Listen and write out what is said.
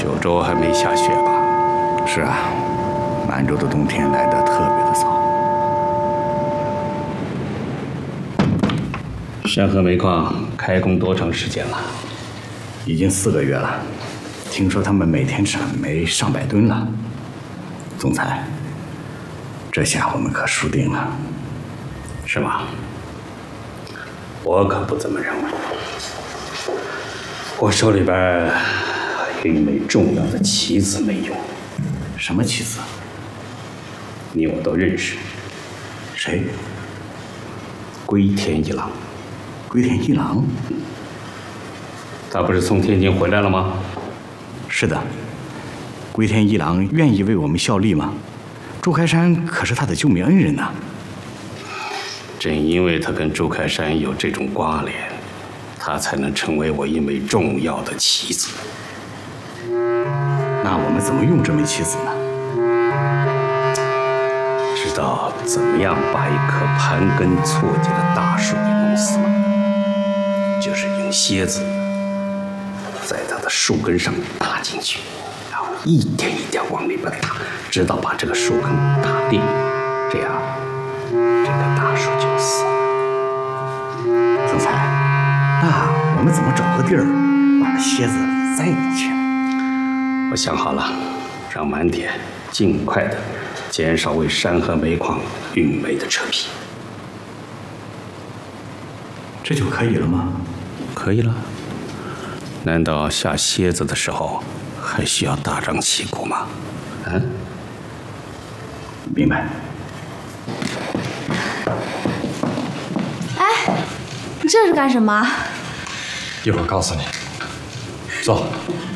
九州还没下雪吧？ 是啊，满洲的冬天来得特别的早。 山河煤矿开工多长时间了？ 已经4个月了，听说他们每天产煤上百吨了。总裁，这下我们可输定了， 是吗？我可不这么认为。我手里边有一枚重要的棋子没用。 什么棋子？ 你我都认识。 谁？ 龟田一郎。 龟田一郎？ 他不是从天津回来了吗？ 是的。龟田一郎愿意为我们效力吗？朱开山可是他的救命恩人呐。 正因为他跟朱开山有这种关联，他才能成为我一枚重要的棋子。 那我们怎么用这枚棋子呢？ 知道怎么样把一棵盘根错节的大树给弄死吗？就是用楔子在它的树根上打进去，然后一点一点往里边打，直到把这个树根打裂，这样这个大树就死了。 总裁，那我们怎么找个地儿把楔子栽进去呢？ 我想好了，让满铁尽快的减少为山河煤矿运煤的车皮。 这就可以了吗？ 可以了。难道下楔子的时候还需要大张旗鼓吗？啊？ 明白。 哎，你这是干什么？ 一会儿告诉你。走。